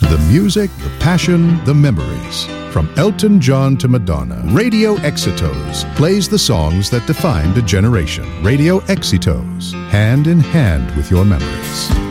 The music, the passion, the memories. From Elton John to Madonna, Radio Exitos plays the songs that defined a generation. Radio Exitos, hand in hand with your memories.